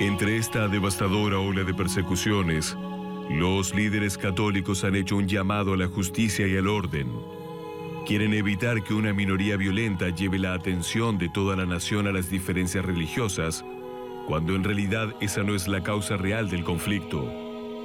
Entre esta devastadora ola de persecuciones, los líderes católicos han hecho un llamado a la justicia y al orden. Quieren evitar que una minoría violenta lleve la atención de toda la nación a las diferencias religiosas, cuando en realidad esa no es la causa real del conflicto.